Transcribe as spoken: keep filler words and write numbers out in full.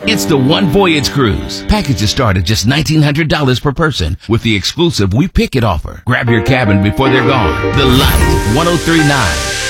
It's the One Voyage Cruise. Packages start at just nineteen hundred dollars per person with the exclusive We Pick It offer. Grab your cabin before they're gone. The Light, one oh three point nine.